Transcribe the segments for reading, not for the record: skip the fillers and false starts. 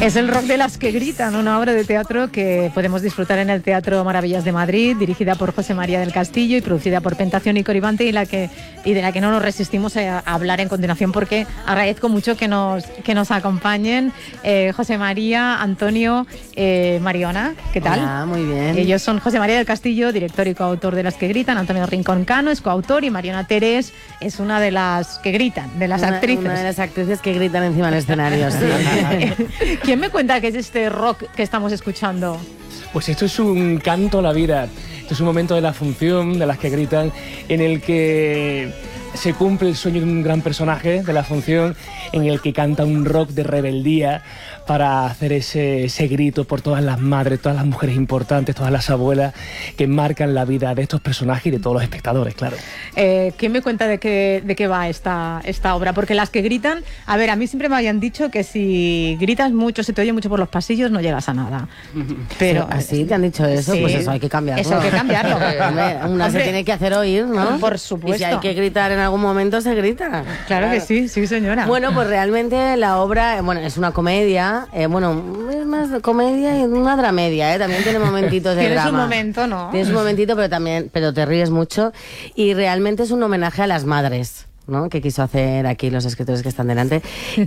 Es el rock de las que gritan, una obra de teatro que podemos disfrutar en el Teatro Maravillas de Madrid, dirigida por José María del Castillo y producida por Pentación y Coribante, y de la que no nos resistimos a hablar en continuación, porque agradezco mucho que nos acompañen José María, Antonio, Mariona. ¿Qué tal? Hola, muy bien. Ellos son José María del Castillo, director y coautor de Las que gritan. Antonio Rincón Cano es coautor y Mariona Terés es una de las que gritan, de las actrices. Una de las actrices que gritan encima del escenario, sí. ¿Quién me cuenta qué es este rock que estamos escuchando? Pues esto es un canto a la vida. Esto es un momento de la función, de Las que gritan, en el que se cumple el sueño de un gran personaje de la función, en el que canta un rock de rebeldía para hacer ese grito por todas las madres, todas las mujeres importantes, todas las abuelas que marcan la vida de estos personajes y de todos los espectadores, claro. ¿Quién me cuenta de qué va esta obra? Porque Las que gritan, a ver, a mí siempre me habían dicho que si gritas mucho, se te oye mucho por los pasillos, no llegas a nada. Pero ¿así te han dicho eso? Sí. Pues eso hay que cambiarlo. Eso hay que cambiarlo. Una se tiene que hacer oír, ¿no? Por supuesto. Y si hay que gritar en algún momento, se grita. Claro que sí, sí señora. Bueno, pues realmente la obra, bueno, es una comedia, es más de comedia y una dramedia, también tiene momentitos de drama. Tienes un momento, ¿no? Tienes un momentito, pero te ríes mucho, y realmente es un homenaje a las madres, ¿no? Que quiso hacer aquí los escritores que están delante.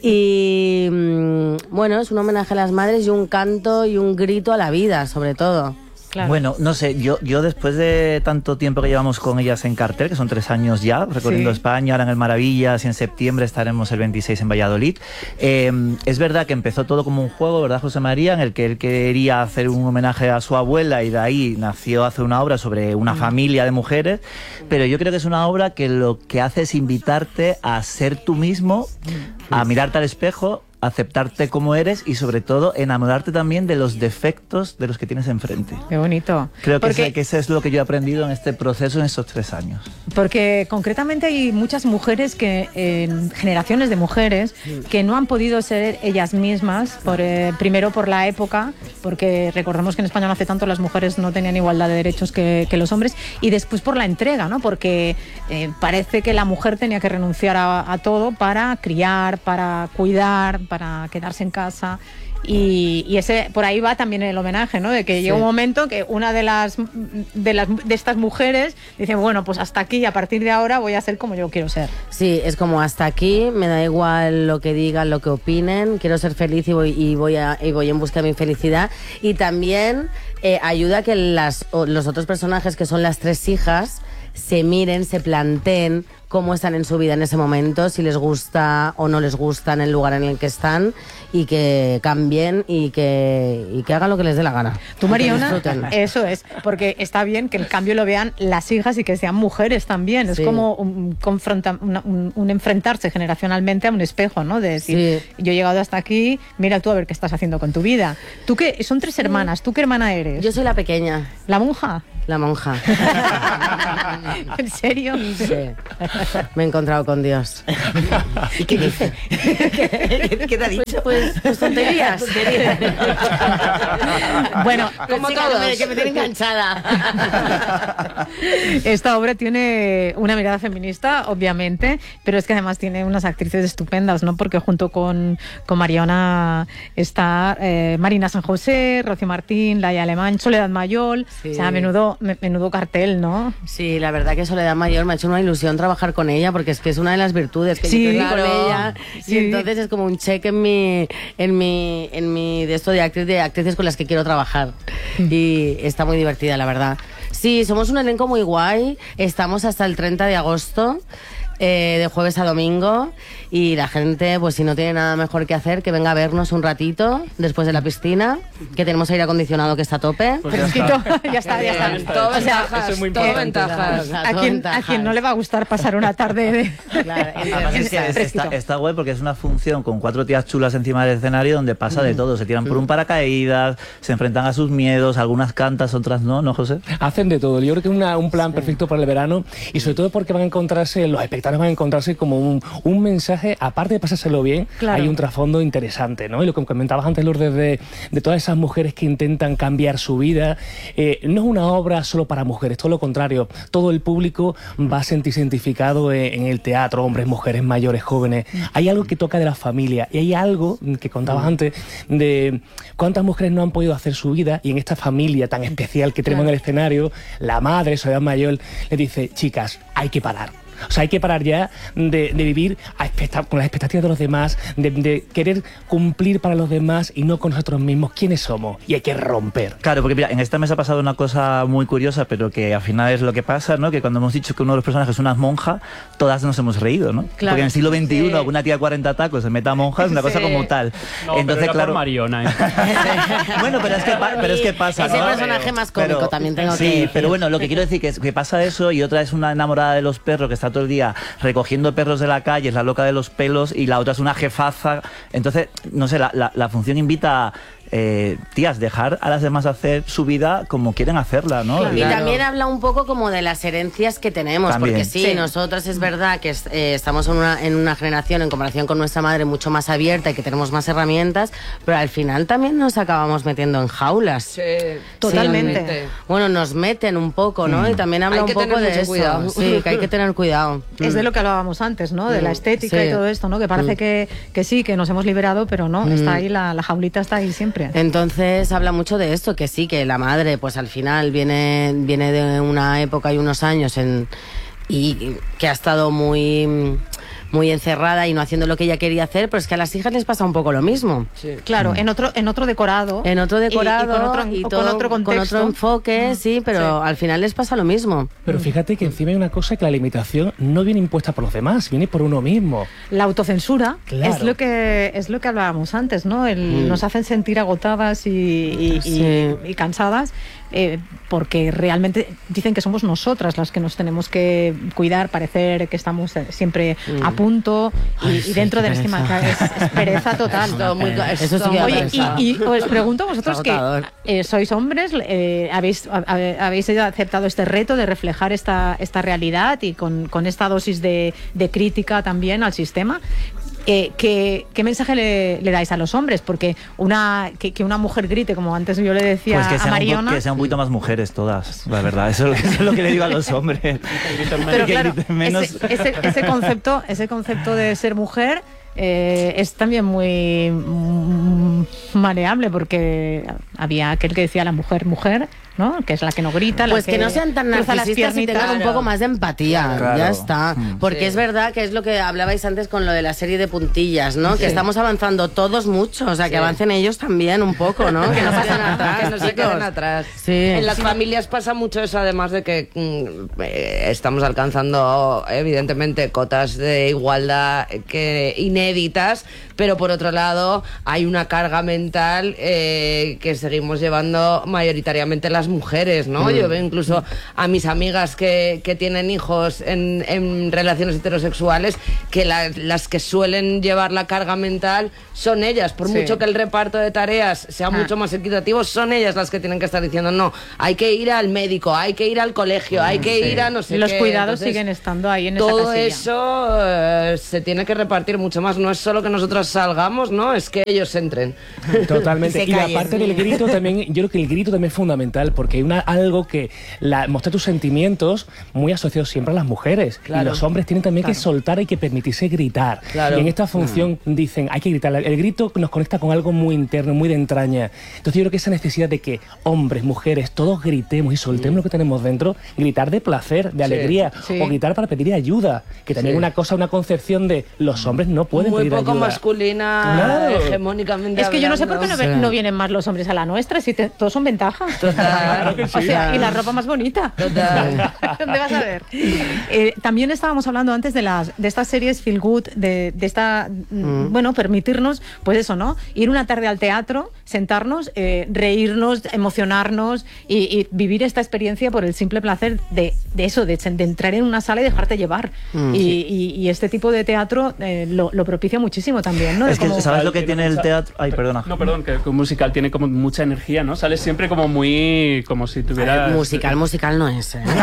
Y bueno, es un homenaje a las madres y un canto y un grito a la vida, sobre todo. Claro. Bueno, no sé, yo después de tanto tiempo que llevamos con ellas en cartel, que son 3 años ya, recorriendo España, ahora en el Maravillas, y en septiembre estaremos el 26 en Valladolid. Es verdad que empezó todo como un juego, ¿verdad, José María? En el que él quería hacer un homenaje a su abuela, y de ahí nació hacer una obra sobre una familia de mujeres, pero yo creo que es una obra que lo que hace es invitarte a ser tú mismo, a mirarte al espejo, aceptarte como eres y sobre todo enamorarte también de los defectos de los que tienes enfrente. Qué bonito. Creo que eso es lo que yo he aprendido en este proceso en estos 3 años. Porque concretamente hay muchas mujeres generaciones de mujeres que no han podido ser ellas mismas, primero por la época, porque recordemos que en España no hace tanto las mujeres no tenían igualdad de derechos que los hombres, y después por la entrega, ¿no? Porque parece que la mujer tenía que renunciar a todo para criar, para cuidar, para quedarse en casa, y ese por ahí va también el homenaje, ¿no? De que llega un momento que una de estas mujeres dice, bueno, pues hasta aquí, y a partir de ahora voy a ser como yo quiero ser. Sí, es como hasta aquí, me da igual lo que digan, lo que opinen, quiero ser feliz y voy en busca de mi felicidad. Y también ayuda a que los otros personajes, que son las 3 hijas, se miren, se planteen cómo están en su vida en ese momento, si les gusta o no les gusta en el lugar en el que están, y que cambien y que hagan lo que les dé la gana. Tú, Mariona, eso es, porque está bien que el cambio lo vean las hijas y que sean mujeres también. Es como un enfrentarse generacionalmente a un espejo, ¿no? De decir, yo he llegado hasta aquí, mira tú a ver qué estás haciendo con tu vida. Tú que son 3 hermanas, ¿tú qué hermana eres? Yo soy la pequeña. ¿La monja? La monja. ¿En serio? Sí. Me he encontrado con Dios. ¿Y qué dice? ¿Qué te ha dicho? Pues tonterías. Bueno, como todos. Que me tiene enganchada. Esta obra tiene una mirada feminista, obviamente, pero es que además tiene unas actrices estupendas, ¿no? Porque junto con Mariona está Marina San José, Rocío Martín, Laia Alemán, Soledad Mayol. O sea, menudo cartel, ¿no? Sí, la verdad que Soledad Mayol me ha hecho una ilusión trabajar con ella, porque es que es una de las virtudes que yo tengo con ella, y entonces es como un check en mi de esto de actrices con las que quiero trabajar, y está muy divertida, la verdad. Sí, somos un elenco muy guay, estamos hasta el 30 de agosto, de jueves a domingo, y la gente, pues si no tiene nada mejor que hacer, que venga a vernos un ratito después de la piscina, que tenemos aire acondicionado que está a tope. Pues ya está. Todo ventajas. A quien no le va a gustar pasar una tarde de... Claro, está guay, porque es una función con 4 tías chulas encima del escenario, donde pasa de todo, se tiran por un paracaídas, se enfrentan a sus miedos, algunas cantas, otras no, ¿no, José? Hacen de todo. Yo creo que es un plan perfecto para el verano, y sobre todo porque van a encontrarse los espectadores empezaron a encontrarse como un mensaje, aparte de pasárselo bien, hay un trasfondo interesante, ¿no? Y lo que comentabas antes, Lourdes, de todas esas mujeres que intentan cambiar su vida, no es una obra solo para mujeres, todo lo contrario, todo el público va a sentirse identificado en el teatro, hombres, mujeres, mayores, jóvenes. Hay algo que toca de la familia y hay algo que contabas antes de cuántas mujeres no han podido hacer su vida, y en esta familia tan especial que tenemos en el escenario, la madre, Soledad Mayol, le dice: chicas, hay que parar. O sea, hay que parar ya de vivir con las expectativas de los demás, de querer cumplir para los demás y no con nosotros mismos. ¿Quiénes somos? Y hay que romper. Claro, porque mira, en esta mesa ha pasado una cosa muy curiosa, pero que al final es lo que pasa, ¿no? Que cuando hemos dicho que uno de los personajes es una monja, todas nos hemos reído, ¿no? Claro. Porque en el siglo XXI, una tía 40 tacos se meta a monja, es una cosa como tal. No, entonces, pero claro, Mariona, Bueno, pero es que pasa, ese ¿no? personaje más cómico también tengo que decir. Pero bueno, lo que quiero decir que pasa eso, y otra es una enamorada de los perros que está todo el día recogiendo perros de la calle, es la loca de los pelos, y la otra es una jefaza. Entonces, no sé, la función invita a tías, dejar a las demás hacer su vida como quieren hacerla, ¿no? Claro. Y también habla un poco como de las herencias que tenemos, también. Porque sí, nosotras es verdad que estamos en una generación, en comparación con nuestra madre, mucho más abierta y que tenemos más herramientas, pero al final también nos acabamos metiendo en jaulas. Sí, totalmente. Sí. Bueno, nos meten un poco, ¿no? Y también habla un poco de eso. Cuidado. Sí, que hay que tener cuidado. Es de lo que hablábamos antes, ¿no? De la estética y todo esto, ¿no? Que parece que sí, que nos hemos liberado, pero no, está ahí, la jaulita está ahí siempre. Entonces habla mucho de esto, que sí, que la madre pues al final viene de una época y unos años y que ha estado muy encerrada y no haciendo lo que ella quería hacer, pero es que a las hijas les pasa un poco lo mismo. Sí. Claro, en otro decorado. En otro decorado y con otro contexto. Con otro enfoque, sí, pero al final les pasa lo mismo. Pero fíjate que encima hay una cosa, que la limitación no viene impuesta por los demás, viene por uno mismo. La autocensura es lo que hablábamos antes, ¿no? Nos hacen sentir agotadas y cansadas. Porque realmente dicen que somos nosotras las que nos tenemos que cuidar, parecer que estamos siempre a punto y dentro de la estima, es pereza total. Eso sí. Oye, y os pregunto, vosotros que sois hombres, habéis aceptado este reto de reflejar esta realidad y con esta dosis de crítica también al sistema. ¿Qué mensaje le dais a los hombres? Porque que una mujer grite, como antes yo le decía a Mariona... Que sean un poquito más mujeres todas, la verdad. Eso es lo que le digo a los hombres. Pero claro, ese concepto de ser mujer... es también muy maleable, porque había aquel que decía la mujer, ¿no? Que es la que no grita, pues que no sean tan narcisistas y tengan un poco más de empatía, ya está. Porque es verdad que es lo que hablabais antes con lo de la serie de puntillas, ¿no? Que estamos avanzando todos mucho, o sea, que avancen ellos también un poco, ¿no? Que no pasen atrás, que no se queden atrás. En las familias pasa mucho eso, además de que estamos alcanzando evidentemente cotas de igualdad inéditas, pero por otro lado hay una carga mental que seguimos llevando mayoritariamente las mujeres, ¿no? Yo veo incluso a mis amigas que tienen hijos en relaciones heterosexuales, que las que suelen llevar la carga mental son ellas, por mucho que el reparto de tareas sea mucho más equitativo, son ellas las que tienen que estar diciendo: no, hay que ir al médico, hay que ir al colegio, hay que ir a no sé qué. Los cuidados siguen estando ahí en esa todo casilla. Eso se tiene que repartir mucho más, no es solo que nosotros salgamos, no, es que ellos entren. Totalmente. Y la parte del grito también, yo creo que el grito también es fundamental, porque hay algo que mostrar tus sentimientos muy asociados siempre a las mujeres. Y los hombres tienen también que soltar y que permitirse gritar. Y en esta función dicen, hay que gritar. El grito nos conecta con algo muy interno, muy de entraña. Entonces yo creo que esa necesidad de que hombres, mujeres, todos gritemos y soltemos lo que tenemos dentro, gritar de placer, de alegría, o gritar para pedir ayuda, que también una concepción de los hombres no pueden pedir ayuda. Muy poco masculina, hegemónicamente es que yo no sé por qué no vienen más los hombres a la nuestra, si todos son ventaja. Claro que sí. O sea, y la ropa más bonita. Total. ¿Dónde vas a ver? También estábamos hablando antes de estas series feel good, de esta, bueno, permitirnos, pues eso, ¿no? Ir una tarde al teatro, sentarnos, reírnos, emocionarnos y vivir esta experiencia por el simple placer de eso, de entrar en una sala y dejarte llevar. Y este tipo de teatro lo propicia muchísimo también, ¿no? Es que, ¿sabes lo que tiene el teatro? Ay, perdona. No, perdón, que un musical tiene como mucha energía, ¿no? Sales siempre como muy muy como si tuvieras... Musical no es, ¿eh?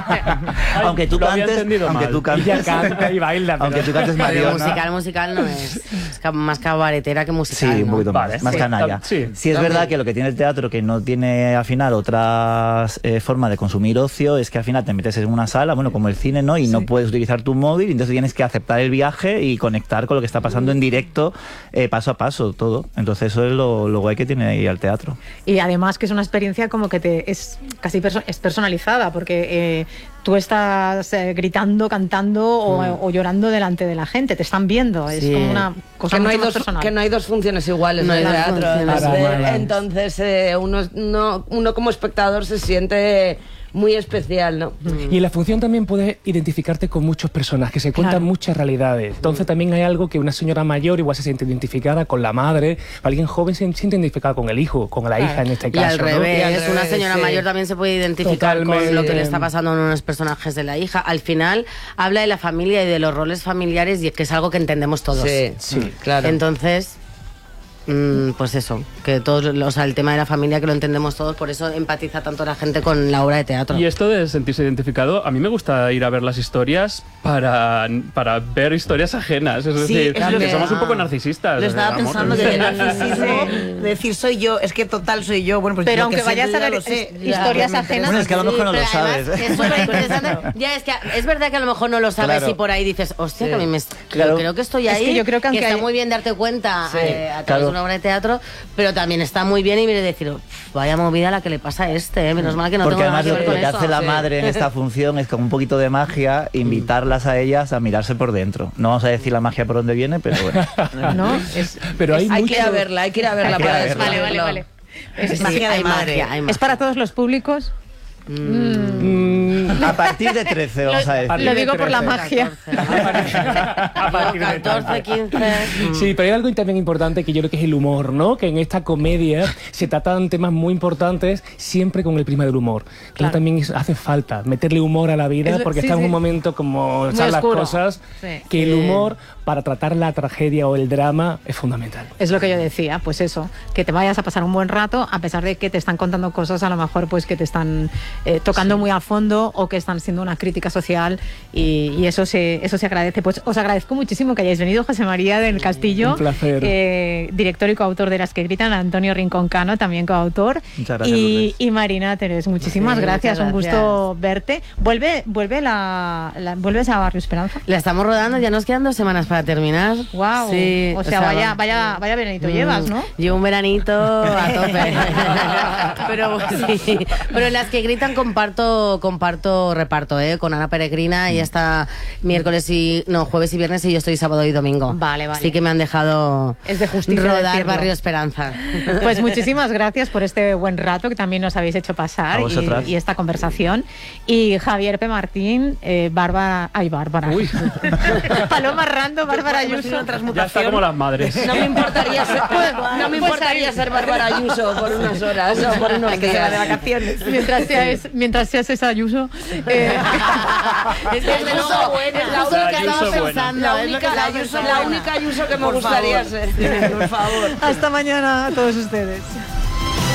Aunque tú cantes, Ella canta y baila. aunque tú cantes Pero Mariona. musical no es. Es más cabaretera que musical. Sí, un poquito ¿no? más, más canalla. Sí, Sí, es verdad que lo que tiene el teatro, que no tiene al final otras formas de consumir ocio, es que al final te metes en una sala, bueno, como el cine, ¿no? Y no puedes utilizar tu móvil, entonces tienes que aceptar el viaje y conectar con lo que está pasando en directo, paso a paso, todo. Entonces eso es lo guay que tiene ahí el teatro. Y además que es una experiencia como que es casi es personalizada, porque tú estás gritando, cantando o llorando delante de la gente, te están viendo, es como una cosa mucho más personal. Que no hay dos funciones iguales en el teatro. Entonces uno como espectador se siente muy especial, ¿no? Y en la función también puedes identificarte con muchos personajes, se cuentan muchas realidades. Entonces también hay algo que una señora mayor igual se siente identificada con la madre, alguien joven se siente identificada con el hijo, con la hija en este caso. Y al revés, ¿no? una señora mayor también se puede identificar con lo que le está pasando a unos personajes de la hija. Al final habla de la familia y de los roles familiares y es que es algo que entendemos todos. Sí, claro. Entonces... pues eso, que todos, o sea, el tema de la familia que lo entendemos todos, por eso empatiza tanto la gente con la obra de teatro. Y esto de sentirse identificado, a mí me gusta ir a ver las historias para ver historias ajenas, es decir, que somos un poco narcisistas. Lo estaba pensando que el narcisismo, decir soy yo, es que total soy yo. Bueno, pues pero yo aunque vayas a ver historias ajenas, bueno, es que a lo mejor no lo pero sabes. además, es súper interesante. Ya, es que es verdad que a lo mejor no lo sabes y por ahí dices, hostia, que a mí me... Yo creo que estoy ahí, es que yo creo que está muy bien darte cuenta a través de una obra de teatro, pero también está muy bien y mire decir, vaya movida la que le pasa a este, menos mal que no porque tengo nada además que ver lo con que eso. hace la madre en esta función es con un poquito de magia invitarlas a ellas a mirarse por dentro. No vamos a decir la magia por dónde viene, pero bueno. ¿no? Pero hay que ir a verla, hay que ir a verla para descubrirlo. Vale. Es magia de madre. ¿Es para todos los públicos? A partir de 13, vamos a decir. Lo digo por la magia. A partir de 14, 15... Sí, pero hay algo también importante que yo creo que es el humor, ¿no? Que en esta comedia se tratan temas muy importantes siempre con el prisma del humor. Que también hace falta meterle humor a la vida porque está en un momento como están las cosas, que el humor para tratar la tragedia o el drama es fundamental. Es lo que yo decía, pues eso, que te vayas a pasar un buen rato a pesar de que te están contando cosas a lo mejor pues que te están tocando muy a fondo o que están siendo una crítica social y eso se agradece. Pues os agradezco muchísimo que hayáis venido, José María del Castillo, un placer. Director y coautor de Las que gritan, Antonio Rincón Cano, también coautor, muchas gracias, y Marina Teres, muchísimas gracias, un gusto verte. ¿Vuelves a Barrio Esperanza? La estamos rodando, ya nos quedan 2 semanas para terminar. Wow. Sí, o sea, vaya veranito llevas, ¿no? Llevo un veranito a tope. Pero en Las que gritan comparto reparto, con Ana Peregrina. Ella está jueves y viernes y yo estoy sábado y domingo. Vale. Así que me han dejado rodar Barrio Esperanza. Pues muchísimas gracias por este buen rato que también nos habéis hecho pasar y esta conversación. Y Javier P. Martín, Bárbara. Uy. Paloma Rando, Bárbara Ayuso. Ya está como las madres. No me importaría ser Bárbara Ayuso por unas horas o por unos días de vacaciones. Mientras seas esa Ayuso. Es que es la única Ayuso que me gustaría ser. Por favor. Hasta mañana a todos ustedes.